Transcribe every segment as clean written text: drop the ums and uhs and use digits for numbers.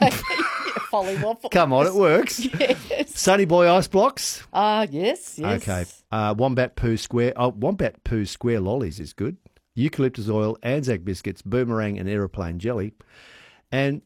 Folly waffle. Come on, it works. Yes. Sunny Boy Ice Blocks. Yes. Okay. Wombat Poo Square. Oh, Wombat Poo Square lollies is good. Eucalyptus oil, Anzac biscuits, boomerang and aeroplane jelly. And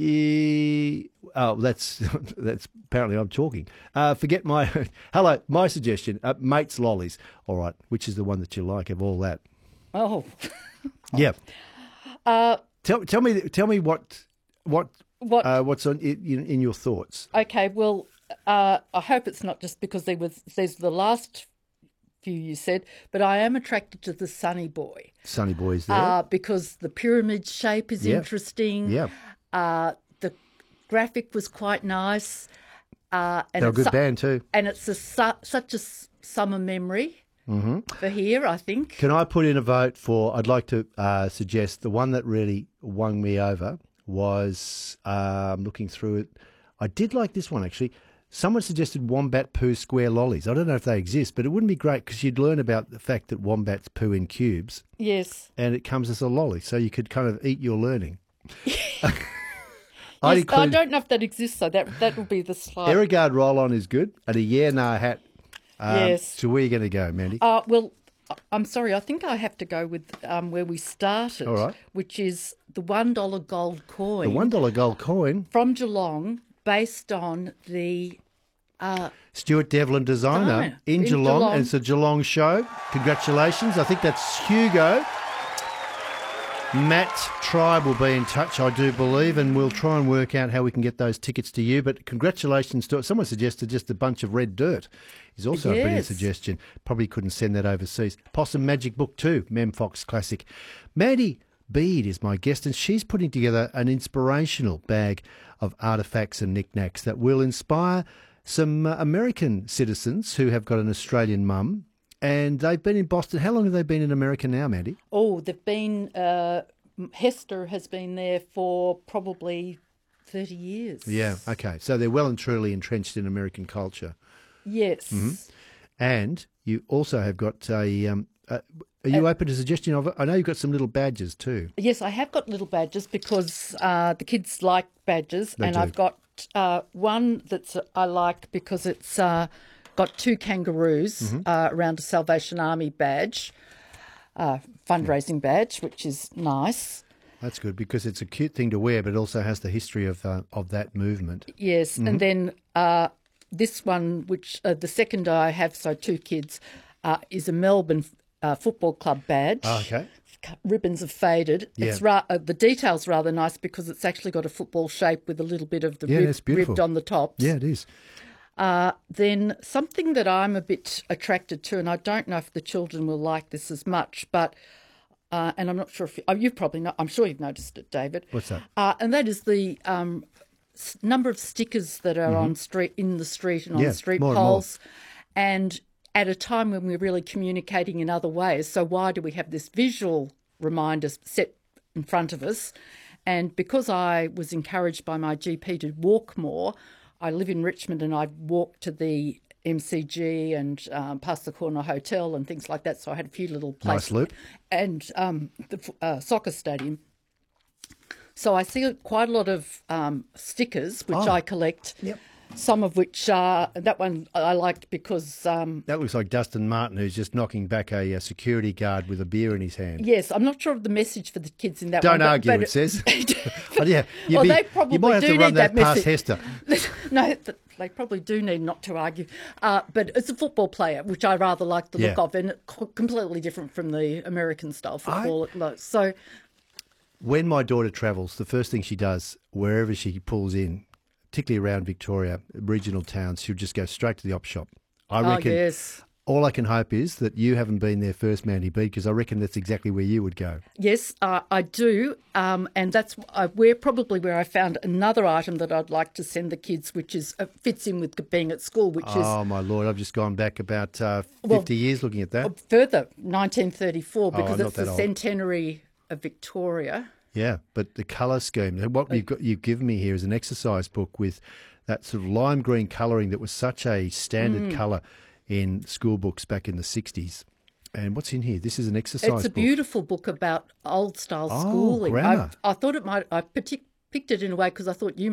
that's apparently I'm talking. Forget my hello. My suggestion: Mates lollies. All right, which is the one that you like of all that? Oh. Yeah. Tell me what's on in your thoughts. Okay. Well, I hope it's not just because there's the last few you said, but I am attracted to the Sunny Boy. Sunny Boy is there because the pyramid shape is interesting. Yeah. The graphic was quite nice. And they're a good band too. And it's such a summer memory for here, I think. Can I put in a vote for, I'd like to suggest the one that really won me over was, looking through it, I did like this one actually. Someone suggested Wombat Poo Square lollies. I don't know if they exist, but it wouldn't be great because you'd learn about the fact that wombats poo in cubes. Yes. And it comes as a lolly, so you could kind of eat your learning. I don't know if that exists, so that will be the slide. Aerogard roll-on is good, and a yeah-nah hat. Yes. So where are you going to go, Mandy? Well, I'm sorry. I think I have to go with where we started, All right. which is the $1 gold coin. The $1 gold coin. From Geelong, based on the Stuart Devlin designer in Geelong, and it's a Geelong show. Congratulations. I think that's Hugo. Matt Tribe will be in touch, I do believe, and we'll try and work out how we can get those tickets to you. But congratulations to it. Someone suggested just a bunch of red dirt is also a brilliant suggestion. Probably couldn't send that overseas. Possum Magic Book 2, Mem Fox Classic. Mandy Bede is my guest, and she's putting together an inspirational bag of artefacts and knickknacks that will inspire some American citizens who have got an Australian mum. And they've been in Boston. How long have they been in America now, Mandy? Oh, they've been, Hester has been there for probably 30 years. Yeah, okay. So they're well and truly entrenched in American culture. Yes. Mm-hmm. And you also have got are you open to suggestion of it? I know you've got some little badges too. Yes, I have got little badges because the kids like badges. They do. I've got one that's I like because it's got two kangaroos around a Salvation Army badge, fundraising badge, which is nice. That's good because it's a cute thing to wear, but it also has the history of that movement. Yes, and then this one, which the second I have, so two kids, is a Melbourne Football Club badge. Oh, okay. Ribbons have faded. Yeah. It's the detail's rather nice because it's actually got a football shape with a little bit of the ribbed on the tops. Yeah, it is. Then something that I'm a bit attracted to, and I don't know if the children will like this as much, but and I'm not sure if you've probably not. I'm sure you've noticed it, David. What's that? And that is the number of stickers that are in the street and on the street poles, and at a time when we're really communicating in other ways. So why do we have this visual reminder set in front of us? And because I was encouraged by my GP to walk more, I live in Richmond and I'd walk to the MCG and past the Corner Hotel and things like that. So I had a few little places. Nice loop. And the soccer stadium. So I see quite a lot of stickers, which I collect. Yep. Some of which that one I liked because... that looks like Dustin Martin, who's just knocking back a security guard with a beer in his hand. Yes, I'm not sure of the message for the kids in that Don't one. argue, it says. But yeah, they probably you might have do to run need that past message. Hester. No, they probably do need not to argue. But it's a football player, which I rather like the look of, and completely different from the American-style football. So, when my daughter travels, the first thing she does, wherever she pulls in, particularly around Victoria, regional towns, she'll just go straight to the op shop. I reckon all I can hope is that you haven't been there first, Mandy B, because I reckon that's exactly where you would go. Yes, I do. And that's probably where I found another item that I'd like to send the kids, which is fits in with being at school, which is... Oh, my Lord, I've just gone back about 50 years looking at that. Further, 1934, because it's the old. centenary of Victoria. Yeah, but the colour scheme, what you've given me here is an exercise book with that sort of lime green colouring that was such a standard colour in school books back in the 60s. And what's in here? This is an exercise book. It's a beautiful book about old-style schooling. Grammar. I thought it might... I picked it in a way because I thought you